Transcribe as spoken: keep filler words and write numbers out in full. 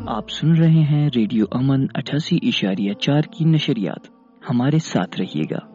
आप सुन रहे हैं रेडियो अमन अठासी इशारिया चार की नशरियात। हमारे साथ रहिएगा।